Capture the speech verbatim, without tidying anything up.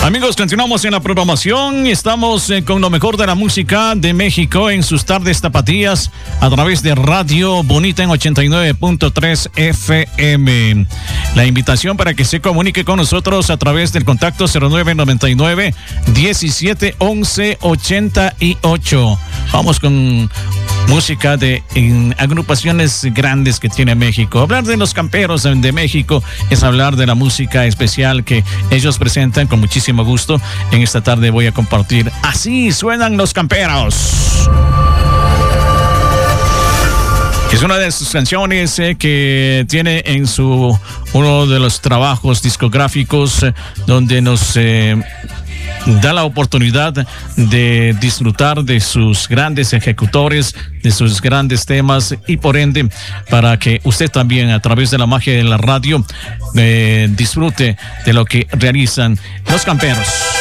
Amigos, continuamos en la programación. Estamos eh, con lo mejor de la música de México en sus tardes tapatías a través de Radio Bonita en ochenta y nueve punto tres F M. La invitación para que se comunique con nosotros a través del contacto cero nueve noventa y nueve diecisiete once ochenta y ocho. Vamos con música de en agrupaciones grandes que tiene México. Hablar de los camperos de México es hablar de la música especial que ellos presentan con muchísimo gusto. En esta tarde voy a compartir Así suenan los camperos. Es una de sus canciones eh, que tiene en su uno de los trabajos discográficos eh, donde nos eh, da la oportunidad de disfrutar de sus grandes ejecutores, de sus grandes temas y por ende para que usted también a través de la magia de la radio eh, disfrute de lo que realizan los camperos.